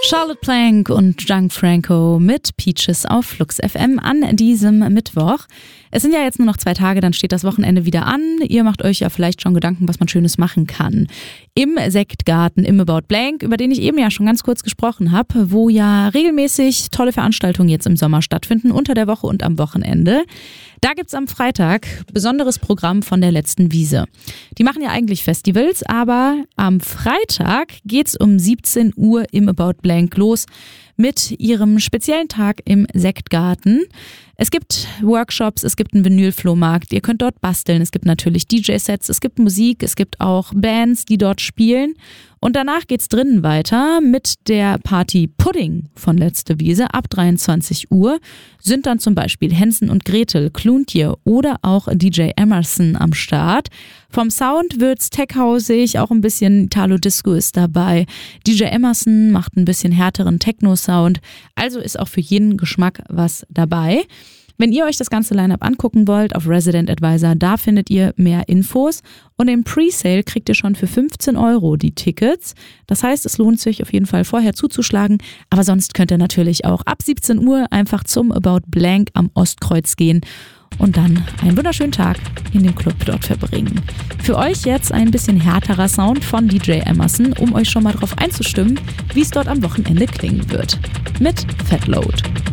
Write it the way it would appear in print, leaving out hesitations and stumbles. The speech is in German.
Charlotte Plank und Gianfranco mit Peaches auf Flux FM an diesem Mittwoch. Es sind ja jetzt nur noch 2 Tage, dann steht das Wochenende wieder an. Ihr macht euch ja vielleicht schon Gedanken, was man Schönes machen kann. Im Sektgarten im About Blank, über den ich eben ja schon ganz kurz gesprochen habe, wo ja regelmäßig tolle Veranstaltungen jetzt im Sommer stattfinden, unter der Woche und am Wochenende. Da gibt's am Freitag besonderes Programm von der letzten Wiese. Die machen ja eigentlich Festivals, aber am Freitag geht's um 17 Uhr im About Blank los mit ihrem speziellen Tag im Sektgarten. Es gibt Workshops, es gibt einen Vinylflohmarkt, ihr könnt dort basteln, es gibt natürlich DJ-Sets, es gibt Musik, es gibt auch Bands, die dort spielen. Und danach geht's drinnen weiter mit der Party Pudding von Letzte Wiese. Ab 23 Uhr sind dann zum Beispiel Hensen und Gretel, Kluntje oder auch DJ Emerson am Start. Vom Sound wird's techhausig, auch ein bisschen Italo-Disco ist dabei. DJ Emerson macht ein bisschen härteren Techno-Sound, also ist auch für jeden Geschmack was dabei. Wenn ihr euch das ganze Line-Up angucken wollt, auf Resident Advisor, da findet ihr mehr Infos. Und im Presale kriegt ihr schon für 15 € die Tickets. Das heißt, es lohnt sich auf jeden Fall vorher zuzuschlagen. Aber sonst könnt ihr natürlich auch ab 17 Uhr einfach zum About Blank am Ostkreuz gehen und dann einen wunderschönen Tag in dem Club dort verbringen. Für euch jetzt ein bisschen härterer Sound von DJ Emerson, um euch schon mal darauf einzustimmen, wie es dort am Wochenende klingen wird. Mit Fat Load.